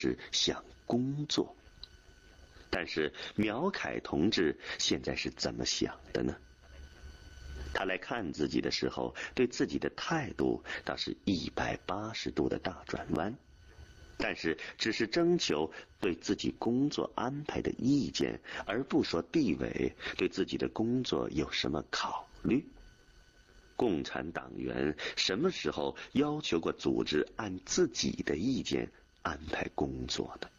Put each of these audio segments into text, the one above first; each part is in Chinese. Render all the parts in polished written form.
是想工作。但是苗凯同志现在是怎么想的呢？他来看自己的时候，对自己的态度倒是180度的大转弯，但是只是征求对自己工作安排的意见，而不说地委对自己的工作有什么考虑。共产党员什么时候要求过组织按自己的意见安排工作的？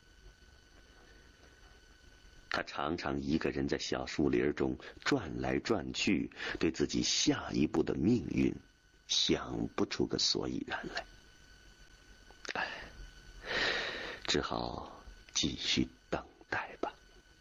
他常常一个人在小树林中转来转去，对自己下一步的命运想不出个所以然来。只好继续等待吧。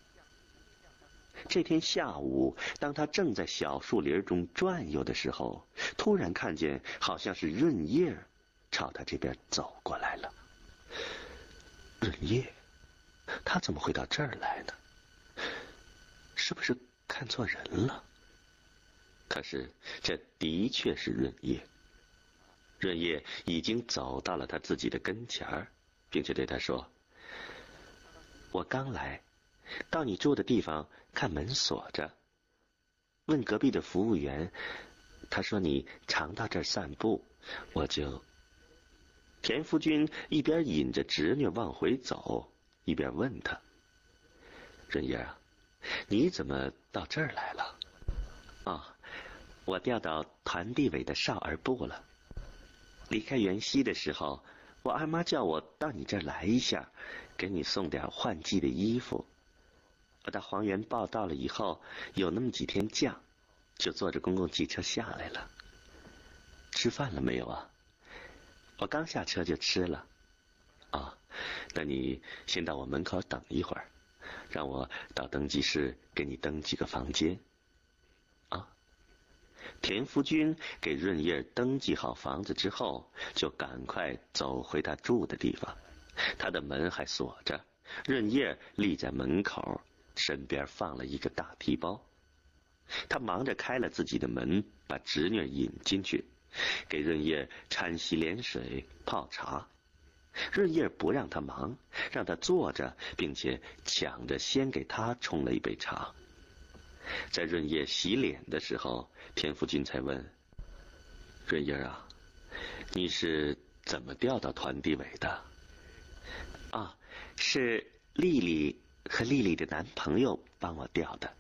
这天下午，当他正在小树林中转悠的时候，突然看见好像是润叶朝他这边走过来了。润叶，他怎么会到这儿来呢？是不是看错人了？可是这的确是润叶。润叶已经走到了他自己的跟前，并且对他说：“我刚来，到你住的地方看门锁着，问隔壁的服务员，他说你常到这儿散步，我就……”田福军一边引着侄女往回走，一边问他：“润叶啊，你怎么到这儿来了？”“哦，我调到团地委的少儿部了。离开原西的时候，我二妈叫我到你这儿来一下，给你送点换季的衣服。我到黄原报到了以后，有那么几天假，就坐着公共汽车下来了。吃饭了没有啊？”“我刚下车就吃了。”“啊，那你先到我门口等一会儿，让我到登记室给你登记个房间。”啊。田福军给润叶登记好房子之后，就赶快走回他住的地方。他的门还锁着，润叶立在门口，身边放了一个大提包。他忙着开了自己的门，把侄女引进去，给润叶掺洗脸水泡茶。润叶不让他忙，让他坐着，并且抢着先给他冲了一杯茶。在润叶洗脸的时候，田福军才问：“润叶啊，你是怎么调到团地委的？”“啊，是丽丽和丽丽的男朋友帮我调的。”“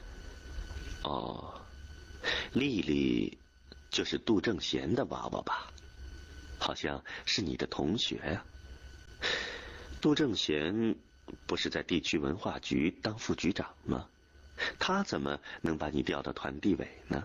哦，丽丽就是杜正贤的娃娃吧？好像是你的同学呀。杜正贤不是在地区文化局当副局长吗？他怎么能把你调到团地委呢？”“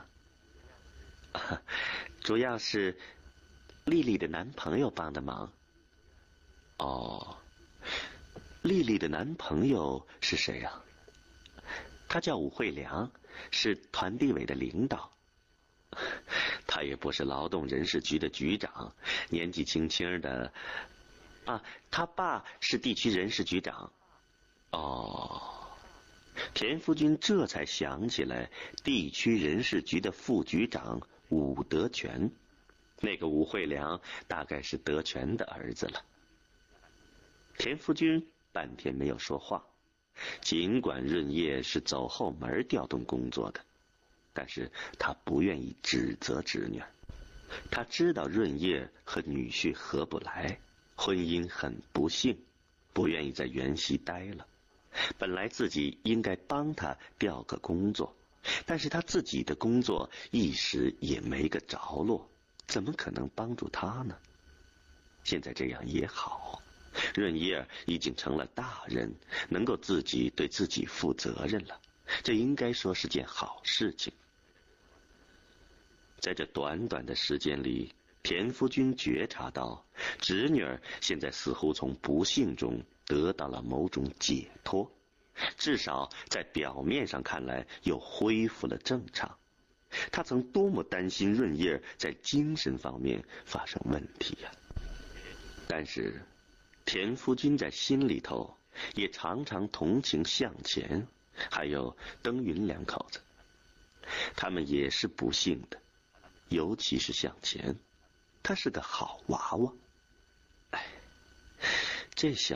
主要是丽丽的男朋友帮的忙。”“哦，丽丽的男朋友是谁呀？”“他叫武惠良，是团地委的领导。他也不是劳动人事局的局长，年纪轻轻的。啊，他爸是地区人事局长。”“哦。”田福军这才想起来，地区人事局的副局长武德全，那个武惠良大概是德全的儿子了。田福军半天没有说话，尽管润叶是走后门调动工作的，但是他不愿意指责侄女。他知道润叶和女婿合不来，婚姻很不幸，不愿意在原西待了。本来自己应该帮他调个工作，但是他自己的工作一时也没个着落，怎么可能帮助他呢？现在这样也好，润叶已经成了大人，能够自己对自己负责任了，这应该说是件好事情。在这短短的时间里，田福军觉察到侄女儿现在似乎从不幸中得到了某种解脱，至少在表面上看来又恢复了正常。他曾多么担心润叶在精神方面发生问题呀！但是田福军在心里头也常常同情向前还有登云两口子，他们也是不幸的，尤其是向前，他是个好娃娃。 这下